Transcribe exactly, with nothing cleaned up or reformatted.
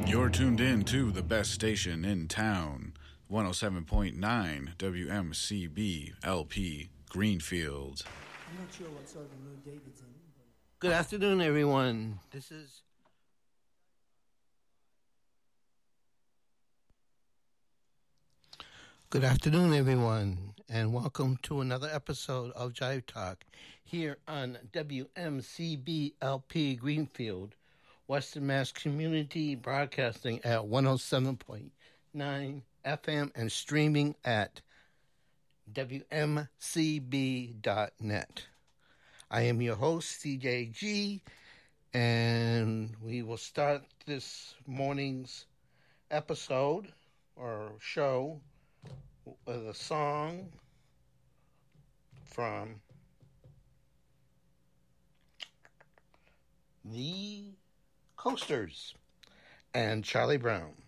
You're tuned in to the best station in town, one oh seven point nine W M C B L P Greenfield. I'm not sure what sort of mood David's in. Good afternoon, everyone. This is Good afternoon, everyone, and welcome to another episode of Jive Talk here on W M C B L P Greenfield, Western Mass Community Broadcasting at one oh seven point nine F M and streaming at W M C B dot net. I am your host, C J G, and we will start this morning's episode or show with a song from the Coasters and Charlie Brown.